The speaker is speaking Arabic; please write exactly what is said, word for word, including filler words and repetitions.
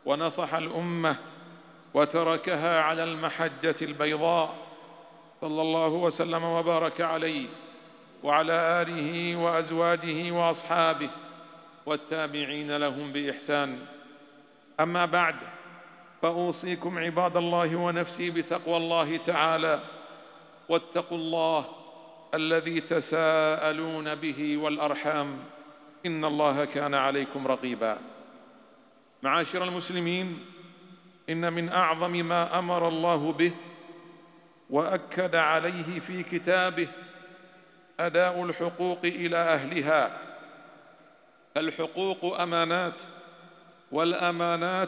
ونصح الأمة وتركها على المحجة البيضاء، صلى الله وسلم وبارك عليه وعلى آله وأزواجه وأصحابه والتابعين لهم بإحسان. أما بعد، فأوصيكم عباد الله ونفسي بتقوى الله تعالى، واتقوا الله الذي تساءلون به والأرحام، إن الله كان عليكم رقيبا. معاشر المسلمين، إن من أعظم ما أمر الله به وأكد عليه في كتابه أداء الحقوق إلى أهلها. الحقوق أمانات، والأمانات